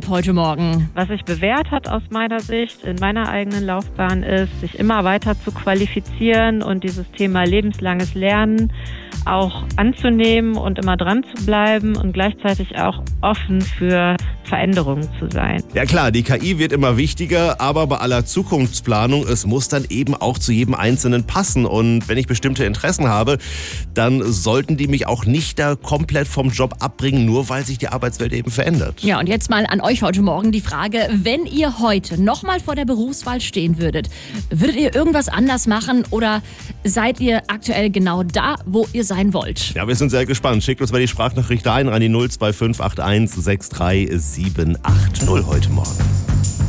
Tipp heute Morgen? Was sich bewährt hat aus meiner Sicht in meiner eigenen Laufbahn ist, sich immer weiter zu qualifizieren und dieses Thema lebenslanges Lernen auch anzunehmen und immer dran zu bleiben und gleichzeitig auch offen für Veränderungen zu sein. Ja klar, die KI wird immer wichtiger, aber bei aller Zukunftsplanung, es muss dann eben auch zu jedem Einzelnen passen. Und wenn ich bestimmte Interessen habe, dann sollten die mich auch nicht da komplett vom Job abbringen, nur weil sich die Arbeitswelt eben verändert. Ja, und jetzt mal an euch heute Morgen die Frage, wenn ihr heute nochmal vor der Berufswahl stehen würdet ihr irgendwas anders machen oder seid ihr aktuell genau da, wo ihr sein wollt? Ja, wir sind sehr gespannt. Schickt uns mal die Sprachnachricht ein an die 02581 63780 heute Morgen.